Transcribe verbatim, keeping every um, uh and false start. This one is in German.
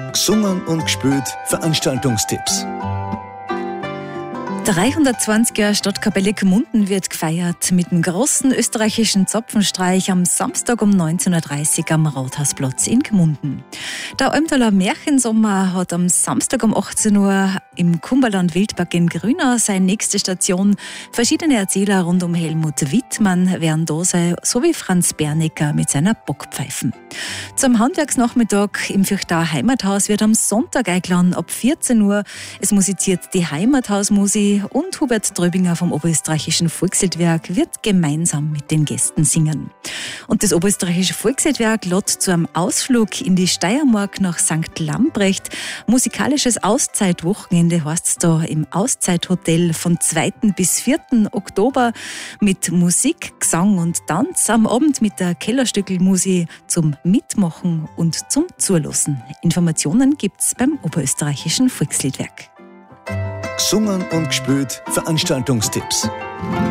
Gesungen und gespielt Veranstaltungstipps. dreihundertzwanzig Jahre Stadtkapelle Gmunden wird gefeiert mit dem großen österreichischen Zapfenstreich am Samstag um neunzehn Uhr dreißig am Rathausplatz in Gmunden. Der Almtaler Märchensommer hat am Samstag um achtzehn Uhr im Kumberland Wildpark in Grünau seine nächste Station. Verschiedene Erzähler rund um Helmut Wittmann werden da sein, sowie Franz Bernecker mit seiner Bockpfeifen. Zum Handwerksnachmittag im Vierchtauer Heimathaus wird am Sonntag eingeladen ab vierzehn Uhr. Es musiziert die Heimathausmusik und Hubert Tröbinger vom Oberösterreichischen Volksliedwerk wird gemeinsam mit den Gästen singen. Und das Oberösterreichische Volksliedwerk lädt zu einem Ausflug in die Steiermark nach Sankt Lamprecht. Musikalisches Auszeitwochenende heißt es da im Auszeithotel von zweiten bis vierten Oktober mit Musik, Gesang und Tanz. Am Abend mit der Kellerstückelmusik zum Mitmachen und zum Zulassen. Informationen gibt's beim Oberösterreichischen Volksliedwerk. Gesungen und gespielt Veranstaltungstipps.